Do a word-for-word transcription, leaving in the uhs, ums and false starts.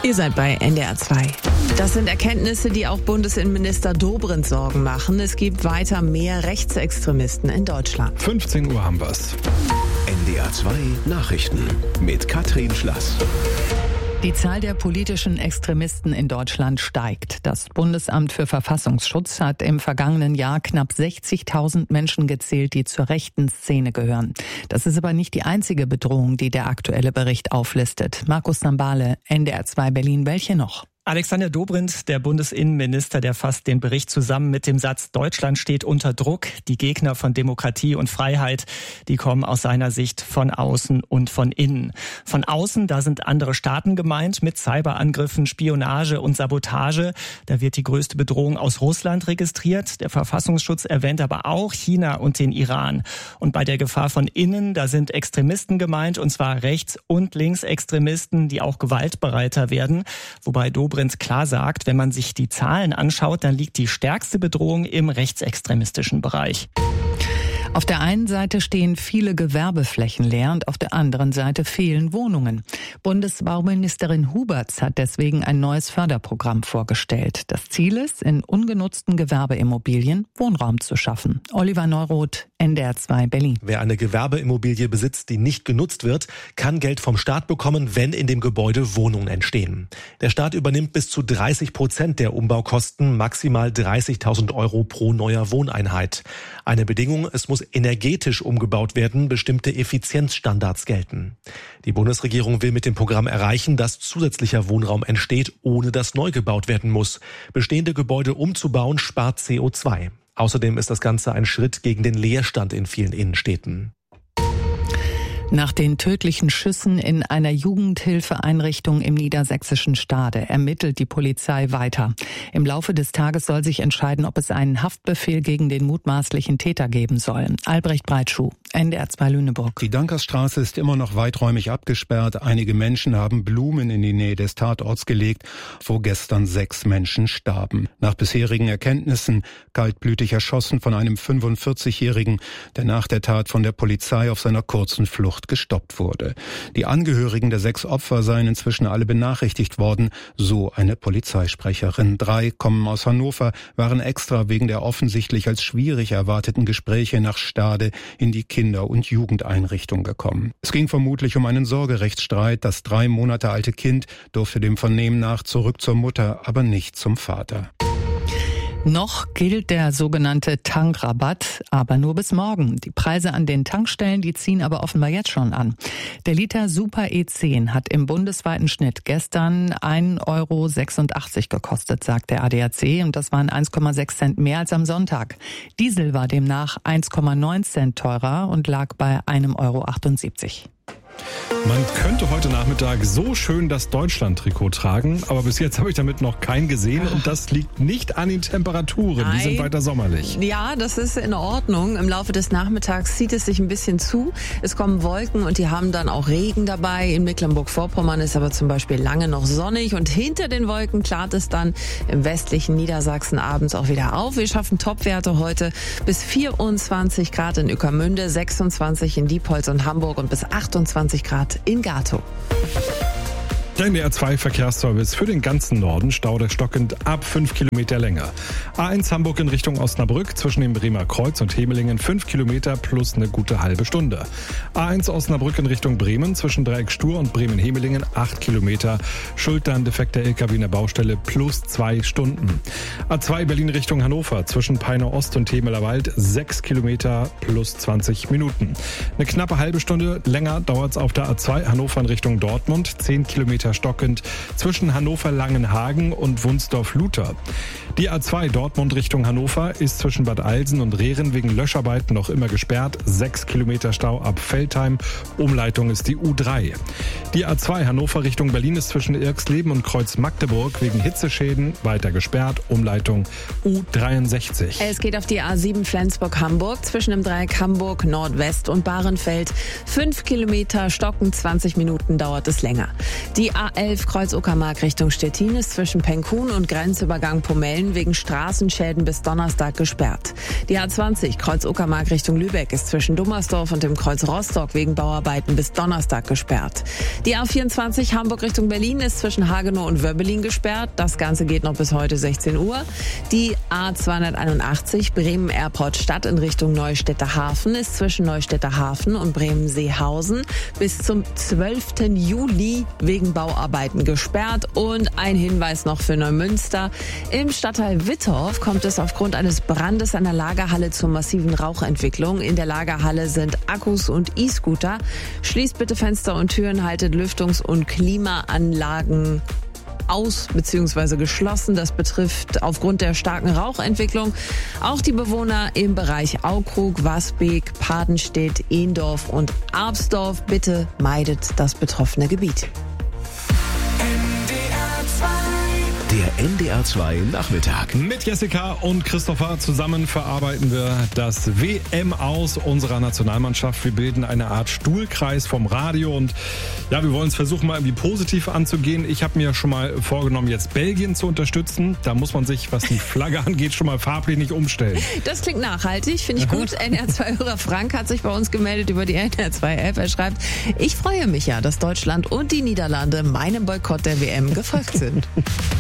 Ihr seid bei N D R zwei. Das sind Erkenntnisse, die auch Bundesinnenminister Dobrindt Sorgen machen. Es gibt weiter mehr Rechtsextremisten in Deutschland. fünfzehn Uhr haben wir's. N D R zwei Nachrichten mit Katrin Schlass. Die Zahl der politischen Extremisten in Deutschland steigt. Das Bundesamt für Verfassungsschutz hat im vergangenen Jahr knapp sechzigtausend Menschen gezählt, die zur rechten Szene gehören. Das ist aber nicht die einzige Bedrohung, die der aktuelle Bericht auflistet. Markus Sambale, N D R zwei Berlin. Welche noch? Alexander Dobrindt, der Bundesinnenminister, der fasst den Bericht zusammen mit dem Satz: Deutschland steht unter Druck. Die Gegner von Demokratie und Freiheit, die kommen aus seiner Sicht von außen und von innen. Von außen, da sind andere Staaten gemeint mit Cyberangriffen, Spionage und Sabotage. Da wird die größte Bedrohung aus Russland registriert. Der Verfassungsschutz erwähnt aber auch China und den Iran. Und bei der Gefahr von innen, da sind Extremisten gemeint, und zwar Rechts- und Linksextremisten, die auch gewaltbereiter werden. Wobei Dobrindt klar sagt, wenn man sich die Zahlen anschaut, dann liegt die stärkste Bedrohung im rechtsextremistischen Bereich. Auf der einen Seite stehen viele Gewerbeflächen leer und auf der anderen Seite fehlen Wohnungen. Bundesbauministerin Huberts hat deswegen ein neues Förderprogramm vorgestellt. Das Ziel ist, in ungenutzten Gewerbeimmobilien Wohnraum zu schaffen. Oliver Neuroth, N D R zwei Berlin. Wer eine Gewerbeimmobilie besitzt, die nicht genutzt wird, kann Geld vom Staat bekommen, wenn in dem Gebäude Wohnungen entstehen. Der Staat übernimmt bis zu dreißig Prozent der Umbaukosten, maximal dreißigtausend Euro pro neuer Wohneinheit. Eine Bedingung, es muss energetisch umgebaut werden, bestimmte Effizienzstandards gelten. Die Bundesregierung will mit dem Programm erreichen, dass zusätzlicher Wohnraum entsteht, ohne dass neu gebaut werden muss. Bestehende Gebäude umzubauen spart C O zwei. Außerdem ist das Ganze ein Schritt gegen den Leerstand in vielen Innenstädten. Nach den tödlichen Schüssen in einer Jugendhilfeeinrichtung im niedersächsischen Stade ermittelt die Polizei weiter. Im Laufe des Tages soll sich entscheiden, ob es einen Haftbefehl gegen den mutmaßlichen Täter geben soll. Albrecht Breitschuh, N D R zwei Lüneburg. Die Dankersstraße ist immer noch weiträumig abgesperrt. Einige Menschen haben Blumen in die Nähe des Tatorts gelegt, wo gestern sechs Menschen starben. Nach bisherigen Erkenntnissen kaltblütig erschossen von einem fünfundvierzigjährigen, der nach der Tat von der Polizei auf seiner kurzen Flucht gestoppt wurde. Die Angehörigen der sechs Opfer seien inzwischen alle benachrichtigt worden, so eine Polizeisprecherin. Drei kommen aus Hannover, waren extra wegen der offensichtlich als schwierig erwarteten Gespräche nach Stade in die Kinder- und Jugendeinrichtung gekommen. Es ging vermutlich um einen Sorgerechtsstreit. Das drei Monate alte Kind durfte dem Vernehmen nach zurück zur Mutter, aber nicht zum Vater. Noch gilt der sogenannte Tankrabatt, aber nur bis morgen. Die Preise an den Tankstellen, die ziehen aber offenbar jetzt schon an. Der Liter Super E zehn hat im bundesweiten Schnitt gestern ein Euro sechsundachtzig gekostet, sagt der A D A C, und das waren eins Komma sechs Cent mehr als am Sonntag. Diesel war demnach eins Komma neun Cent teurer und lag bei einem Euro achtundsiebzig. Man könnte heute Nachmittag so schön das Deutschland-Trikot tragen, aber bis jetzt habe ich damit noch keinen gesehen und das liegt nicht an den Temperaturen, Nein. Die sind weiter sommerlich. Ja, das ist in Ordnung. Im Laufe des Nachmittags zieht es sich ein bisschen zu. Es kommen Wolken und die haben dann auch Regen dabei. In Mecklenburg-Vorpommern ist aber zum Beispiel lange noch sonnig und hinter den Wolken klart es dann im westlichen Niedersachsen abends auch wieder auf. Wir schaffen Topwerte heute bis vierundzwanzig Grad in Ueckermünde, sechsundzwanzig in Diepholz und Hamburg und bis achtundzwanzig Grad in Gatow. Der N D R zwei Verkehrsservice für den ganzen Norden, Stau stockend ab fünf Kilometer länger. A eins Hamburg in Richtung Osnabrück zwischen dem Bremer Kreuz und Hemelingen fünf Kilometer plus eine gute halbe Stunde. A eins Osnabrück in Richtung Bremen zwischen Dreieck Stur und Bremen-Hemelingen acht Kilometer. Schuld an defekter L K W in der Baustelle plus zwei Stunden. A zwei Berlin Richtung Hannover zwischen Peine Ost und Temeler Wald sechs Kilometer plus zwanzig Minuten. Eine knappe halbe Stunde länger dauert es auf der A zwei Hannover in Richtung Dortmund, zehn Kilometer stockend zwischen Hannover-Langenhagen und Wunsdorf-Luther. Die A zwei Dortmund Richtung Hannover ist zwischen Bad Alsen und Rehren wegen Löscharbeiten noch immer gesperrt. sechs Kilometer Stau ab Veltheim. Umleitung ist die U drei. Die A zwei Hannover Richtung Berlin ist zwischen Irxleben und Kreuz Magdeburg wegen Hitzeschäden weiter gesperrt. Umleitung U dreiundsechzig. Es geht auf die A sieben Flensburg-Hamburg zwischen dem Dreieck Hamburg Nordwest und Bahrenfeld. fünf Kilometer stocken, zwanzig Minuten dauert es länger. Die A elf Kreuz-Uckermark Richtung Stettin ist zwischen Penkun und Grenzübergang Pomellen wegen Straßenschäden bis Donnerstag gesperrt. Die A zwanzig Kreuz-Uckermark Richtung Lübeck ist zwischen Dummersdorf und dem Kreuz Rostock wegen Bauarbeiten bis Donnerstag gesperrt. Die A vierundzwanzig Hamburg Richtung Berlin ist zwischen Hagenow und Wöbbelin gesperrt. Das Ganze geht noch bis heute sechzehn Uhr. Die A zweihunderteinundachtzig Bremen Airport Stadt in Richtung Neustädter Hafen ist zwischen Neustädter Hafen und Bremen-Seehausen bis zum zwölften Juli wegen Bauarbeiten gesperrt. Und ein Hinweis noch für Neumünster. Im Stadtteil Wittorf kommt es aufgrund eines Brandes an der Lagerhalle zur massiven Rauchentwicklung. In der Lagerhalle sind Akkus und E-Scooter. Schließt bitte Fenster und Türen, haltet Lüftungs- und Klimaanlagen aus bzw. geschlossen. Das betrifft aufgrund der starken Rauchentwicklung auch die Bewohner im Bereich Aukrug, Wasbeek, Padenstedt, Ehendorf und Arpsdorf. Bitte meidet das betroffene Gebiet. Der N D R zwei Nachmittag. Mit Jessica und Christopher zusammen verarbeiten wir das W M-Aus unserer Nationalmannschaft. Wir bilden eine Art Stuhlkreis vom Radio und ja, wir wollen es versuchen, mal irgendwie positiv anzugehen. Ich habe mir schon mal vorgenommen, jetzt Belgien zu unterstützen. Da muss man sich, was die Flagge angeht, schon mal farblich nicht umstellen. Das klingt nachhaltig, finde ich gut. N R zwei-Hörer Frank hat sich bei uns gemeldet über die N R zwei App. Er schreibt, ich freue mich ja, dass Deutschland und die Niederlande meinem Boykott der W M gefolgt sind.